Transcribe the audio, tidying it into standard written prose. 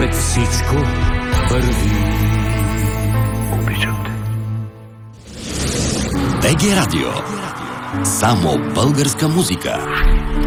Напред всичко върви. Обичам те. БГ Радио. Само българска музика.